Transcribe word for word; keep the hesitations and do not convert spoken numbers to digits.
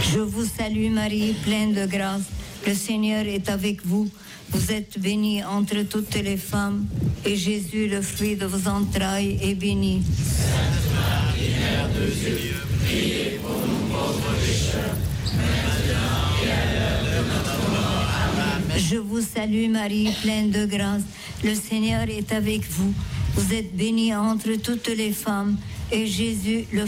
Je vous salue Marie, pleine de grâce. Le Seigneur est avec vous. Vous êtes bénie entre toutes les femmes, et Jésus, le fruit de vos entrailles, est béni. Sainte Marie, Mère de Dieu, priez pour nous pauvres pécheurs, maintenant et à l'heure de notre mort. Amen. Je vous salue Marie, pleine de grâce. Le Seigneur est avec vous. Vous êtes bénie entre toutes les femmes, et Jésus, le